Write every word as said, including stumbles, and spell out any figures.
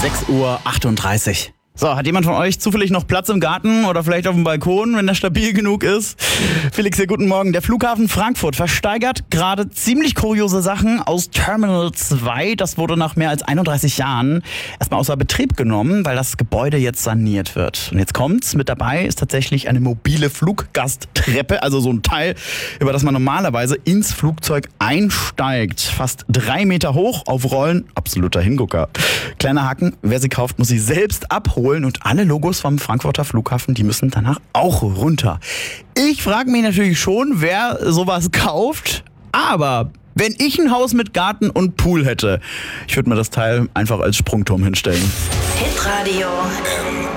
sechs Uhr achtunddreißig. So, hat jemand von euch zufällig noch Platz im Garten oder vielleicht auf dem Balkon, wenn der stabil genug ist? Felix hier, guten Morgen. Der Flughafen Frankfurt versteigert gerade ziemlich kuriose Sachen aus Terminal zwei. Das wurde nach mehr als einunddreißig Jahren erstmal außer Betrieb genommen, weil das Gebäude jetzt saniert wird. Und jetzt kommt's, mit dabei ist tatsächlich eine mobile Fluggasttreppe, also so ein Teil, über das man normalerweise ins Flugzeug einsteigt. Fast drei Meter hoch, auf Rollen, absoluter Hingucker. Kleiner Haken, wer sie kauft, muss sie selbst abholen. Und alle Logos vom Frankfurter Flughafen, die müssen danach auch runter. Ich frage mich natürlich schon, wer sowas kauft. Aber wenn ich ein Haus mit Garten und Pool hätte, ich würde mir das Teil einfach als Sprungturm hinstellen. Hitradio